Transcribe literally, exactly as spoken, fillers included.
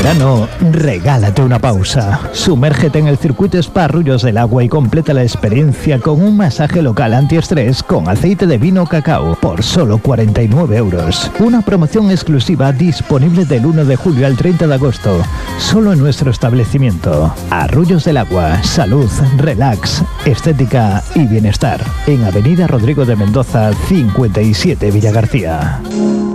verano, regálate una pausa. Sumérgete en el circuito Spa Arroyos del Agua y completa la experiencia con un masaje local antiestrés con aceite de vino cacao por solo cuarenta y nueve euros. Una promoción exclusiva disponible del uno de julio al treinta de agosto, solo en nuestro establecimiento. Arroyos del Agua, salud, relax, estética y bienestar. En Avenida Rodrigo de Mendoza, cincuenta y siete, Villagarcía.